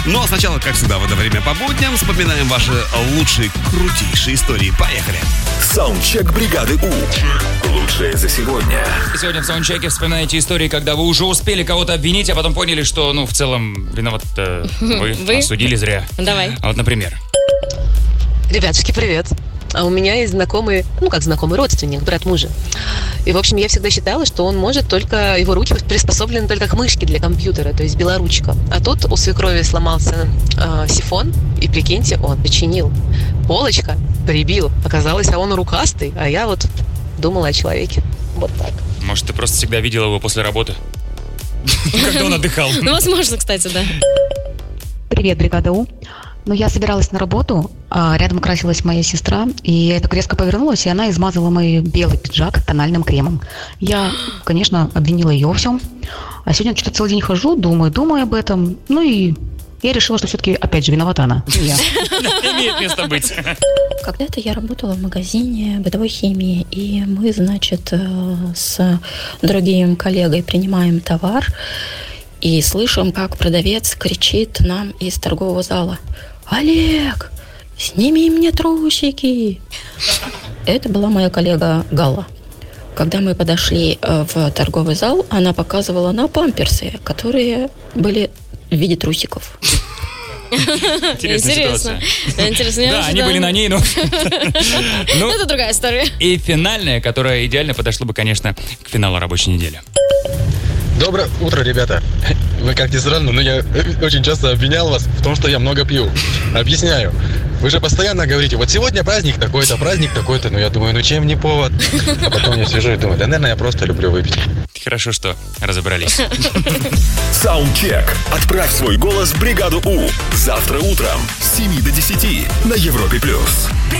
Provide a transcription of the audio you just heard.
Но сначала, как всегда, в это время по будням вспоминаем ваши лучшие, крутейшие истории. Поехали! Саундчек бригады У. Лучшее за сегодня. Сегодня в саундчеке вспоминаете истории, когда вы уже успели кого-то обвинить, а потом поняли, что, в целом, виноват вы осудили зря. Давай. А вот, например. Ребятушки, привет. А у меня есть знакомый, знакомый родственник, брат мужа. И, в общем, я всегда считала, что он может только, его руки приспособлены только к мышке для компьютера, то есть белоручка. А тут у свекрови сломался сифон, и, прикиньте, он починил. Полочка прибил. Оказалось, он рукастый, а я вот думала о человеке. Вот так. Может, ты просто всегда видела его после работы? Когда он отдыхал. Возможно, кстати, да. Привет, бригада У. Я собиралась на работу, а рядом красилась моя сестра, и я так резко повернулась, и она измазала мой белый пиджак тональным кремом. Я, конечно, обвинила ее во всем, а сегодня что-то целый день хожу, думаю об этом, и я решила, что все-таки, опять же, виновата она, не я. Имеет место быть. Когда-то я работала в магазине бытовой химии, и мы, с другим коллегой принимаем товар, и слышим, как продавец кричит нам из торгового зала: «Олег, сними мне трусики!» Это была моя коллега Галла. Когда мы подошли в торговый зал, она показывала на памперсы, которые были в виде трусиков. Интересная ситуация. Интересно. Да, они были на ней, но... Это другая история. И финальная, которая идеально подошла бы, конечно, к финалу рабочей недели. Доброе утро, ребята. Вы как ни странно, но я очень часто обвинял вас в том, что я много пью. Объясняю. Вы же постоянно говорите: вот сегодня праздник такой-то, но я думаю, чем не повод? А потом я сижу и думаю: да, наверное, я просто люблю выпить. Хорошо, что разобрались. Саундчек. Отправь свой голос в бригаду У. Завтра утром с 7 до 10 на Европе+.